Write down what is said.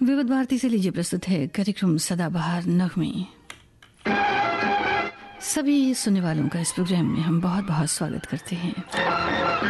विविध भारती से लीजिए प्रस्तुत है कार्यक्रम सदाबहार नगमे। सभी सुनने वालों का इस प्रोग्राम में हम बहुत बहुत स्वागत करते हैं।